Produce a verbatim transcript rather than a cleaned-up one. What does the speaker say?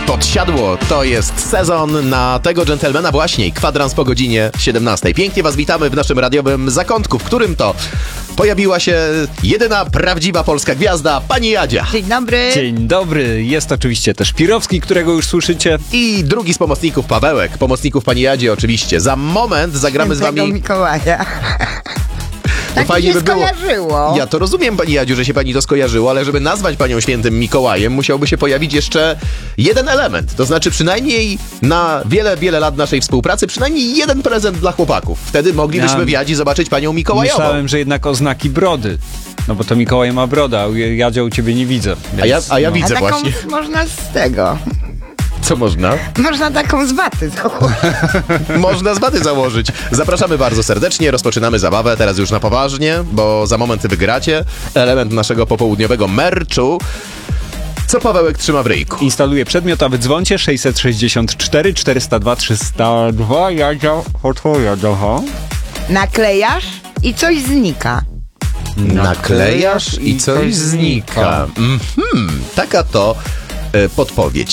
Podsiadło to jest sezon na tego dżentelmena właśnie. Kwadrans po godzinie siedemnastej. Pięknie was witamy w naszym radiowym zakątku, w którym to pojawiła się jedyna prawdziwa polska gwiazda, pani Jadzia. Dzień dobry. Dzień dobry. Jest oczywiście też Pirowski, którego już słyszycie. I drugi z pomocników, Pawełek. Pomocników pani Jadzi oczywiście. Za moment zagramy z wami... Mikołaja. Tak fajnie mi się by było. skojarzyło. Ja to rozumiem, pani Jadziu, że się pani to skojarzyło, ale żeby nazwać panią świętym Mikołajem, musiałby się pojawić jeszcze jeden element. To znaczy przynajmniej na wiele, wiele lat naszej współpracy, przynajmniej jeden prezent dla chłopaków. Wtedy moglibyśmy Ja w Jadzi zobaczyć panią Mikołajową. Myślałem, że jednak oznaki brody. No bo to Mikołaj ma broda, a Jadzia u ciebie nie widzę. Więc, A ja, a ja no. widzę A taką właśnie. można z tego. Co można? Można taką z waty założyć. Można z baty założyć. Zapraszamy bardzo serdecznie, rozpoczynamy zabawę, teraz już na poważnie, bo za moment wygracie element naszego popołudniowego merczu. Co Pawełek trzyma w ryjku? Instaluję przedmiot, a wy dzwoncie sześćset sześćdziesiąt cztery czterysta dwa trzysta dwa. Jadzia, otwoja trochę. Naklejasz i coś znika. Naklejasz i coś znika. Mhm, taka to e, podpowiedź.